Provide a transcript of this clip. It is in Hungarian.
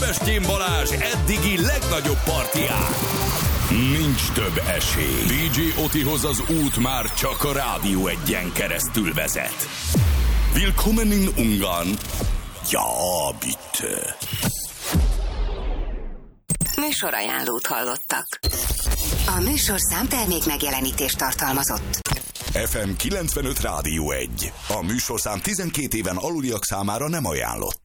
Pestjén Balázs eddigi legnagyobb partián. Nincs több esély. DJ Otihoz az út már csak a Rádió Egyen keresztül vezet. Willkommen in Ungarn. Ja, bitte. Műsorajánlót hallottak. A műsorszám termék megjelenítést tartalmazott. FM 95 Rádió 1. A műsorszám 12 éven aluliak számára nem ajánlott.